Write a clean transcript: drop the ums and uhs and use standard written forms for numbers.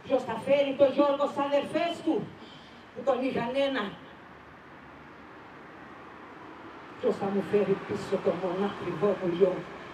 Ποιος θα φέρει τον Γιώργο στις αδερφές του, που τον είχαν ένα. Ποιος θα μου φέρει πίσω το μονάχριβό μου γιο.